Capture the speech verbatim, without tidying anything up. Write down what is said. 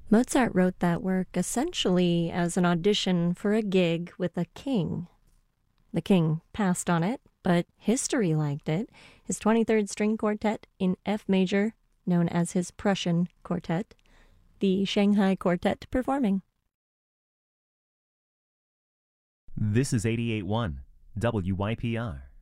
Mozart wrote that work essentially as an audition for a gig with a king. The king passed on it, but history liked it. His twenty-third String Quartet in F major, known as his Prussian Quartet, the Shanghai Quartet performing. This is eighty-eight point one W Y P R.